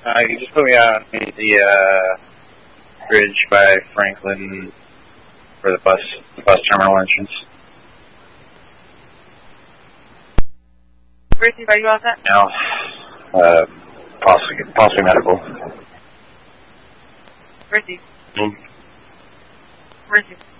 You just put me on the bridge by Franklin for the bus terminal entrance. Richie, are you all set? No. Possibly medical. Richie. Richie.